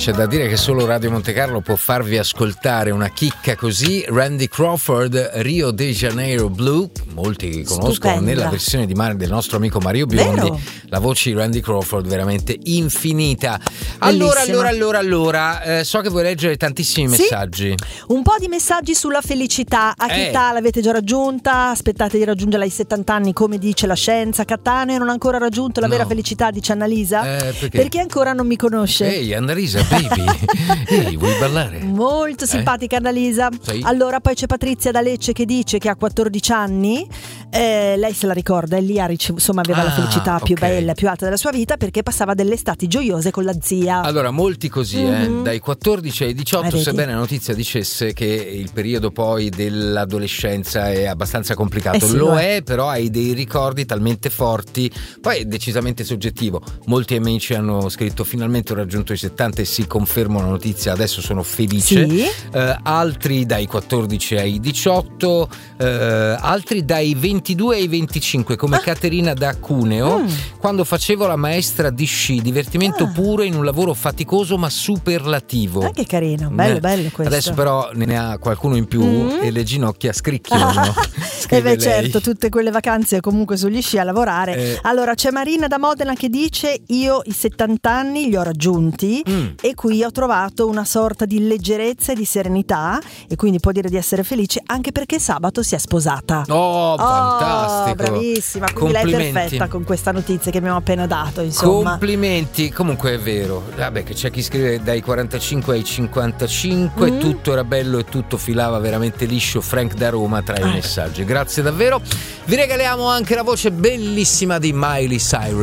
C'è da dire che solo Radio Monte Carlo può farvi ascoltare una chicca così. Randy Crawford, Rio de Janeiro Blue, molti conoscono. Stupenda. Nella versione del nostro amico Mario Biondi. Vero? La voce di Randy Crawford veramente infinita. Allora, so che vuoi leggere tantissimi messaggi. Un po' di messaggi sulla felicità. A che età l'avete già raggiunta? Aspettate di raggiungerla ai 70 anni, come dice la scienza. Cattaneo non ha ancora raggiunto la vera felicità, dice Annalisa. Perché ancora non mi conosce. Ehi, Annalisa, baby. Ehi, vuoi ballare? Molto simpatica Annalisa. Sì. Allora poi c'è Patrizia da Lecce che dice che ha 14 anni. Lei se la ricorda, e lì aveva la felicità più bella, più alta della sua vita, perché passava delle estati gioiose con la zia. Allora, molti così, dai 14 ai 18, sebbene la notizia dicesse che il periodo poi dell'adolescenza è abbastanza complicato. Lo è, però hai dei ricordi talmente forti, poi è decisamente soggettivo. Molti amici hanno scritto: finalmente ho raggiunto i 70 e si conferma una notizia, adesso sono felice. Sì. Altri dai 14 ai 18, altri dai 22 ai 25, come Caterina da Cuneo. Quando facevo la maestra di sci, divertimento puro in un lavoro faticoso ma superlativo. Che carino, bello questo. Adesso però ne ha qualcuno in più e le ginocchia scricchiolano. Certo, tutte quelle vacanze comunque sugli sci a lavorare. Allora c'è Marina da Modena che dice: io i 70 anni li ho raggiunti e qui ho trovato una sorta di leggerezza e di serenità, e quindi può dire di essere felice anche perché sabato si è sposata. Fantastico, bravissima, quindi lei è perfetta con questa notizia che abbiamo appena dato, insomma. Complimenti. Comunque è vero, vabbè, che c'è chi scrive dai 45 ai 55 tutto era bello e tutto filava veramente liscio. Frank da Roma tra i messaggi, grazie davvero. Vi regaliamo anche la voce bellissima di Miley Cyrus.